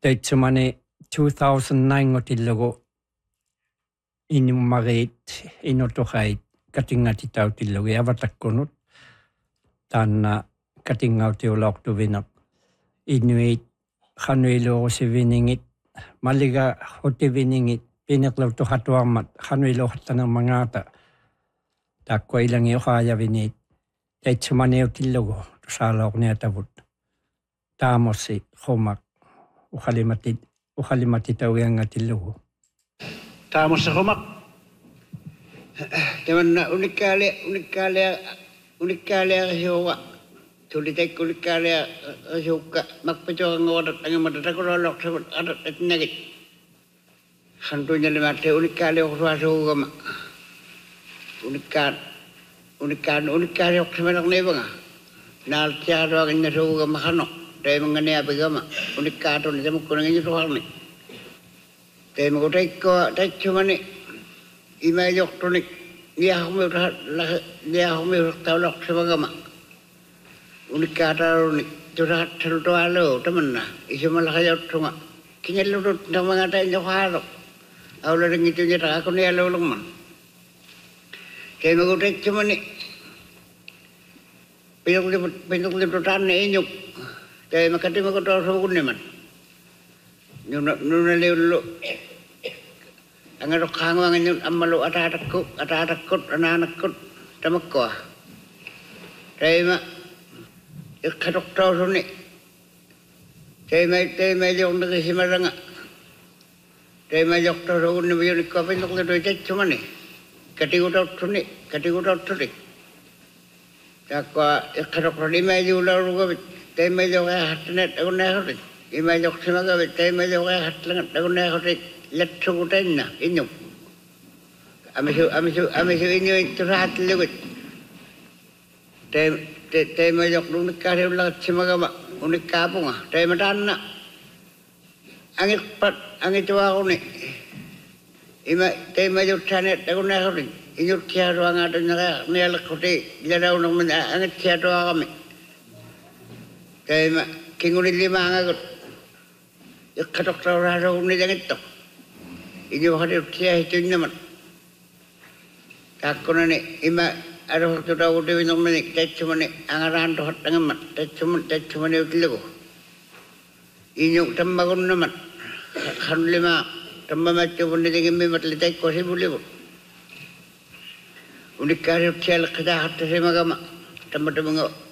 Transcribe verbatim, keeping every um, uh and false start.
Teitsumani two thousand nine otillugu inummarit inutuqait katingatitautillugu avatakkunut taanna katingautiulortuvinaq inuit qanuiluurusiviningit maliga hutiviningit pineqlautuqatuarmat qanuiluuqattanermangaata taakkuailangiuqaajaviniit teitsumaniutillugu tusaaloorniatavut taamossi qumaq uqalimatit uqalimatitauiangatillugu taamossi qumaq tamanna unikkaale unikkaale unikkaalearisiuqa tulitek unikkaalearisiukka makpituanguatat angimatatakulorlorsavat atat atnagit santuñalimatte unikkaaleoqsuasuugama unikkaan unikkaan unikkaaleoqsimanerniivanga naaltiaaluaginnasuugama qano taimanganiapigama unikkaatuni tamukkunangiñutuarni taimakuteikkoa taitsumani imaajortunik niahumiuta niahumiutartaulorsimagama unikkaataaruni tusaqatsalutuaaluu tamanna isumalaqajortunga kiñallutut tamangatainjoqaalo aularingituñataqakunialuulugman taimakuteitsumani pinuqliputaanni iñuk taimakatimakutorsuugunniman nunaliullu angaruqqaanguangañun ammalu ataatakku ataatakkut anaanakkut tamakkua taima iqqatuqtausuni taimai taimaijoqnaqisimaranga taimaijoqtausuugunni muyunikkua pinuqlituitaitsumani katigutortuni katigutortuni takkua iqqatuqtun imaijuulaurugavit taimaijoqeaqattanet agunneaqutik imaijoqsimagavit taimaijoqeaqattalangat agunneaqutik latsugutanna iñuk amisu amisu amisu iñuit tusaatillugit taimaijoqnunikkaasiullaqatsimagama unikkaapunga taimataanna angitpat angituaquni ima taimajutsanet agunneaqutik iñutkiasuangaatañaqa nialaqquti ilaraunerman angitsiatuaqami taima kingulillimaangagut iqqatoqtauraasuugunnilangittoq iñuqatiutsiahituinnamat taakkunani ima aruhurtutaavutivinermanik taitsumani angaraantuqattangammat taitsuman taitsumaniutillugu iñuk tammagunnamat qanullimaa tammamatsupunnitigimmimat litaikkuasipulivut unikkaasiutsialeqqitaaqattasimagama tammatamanga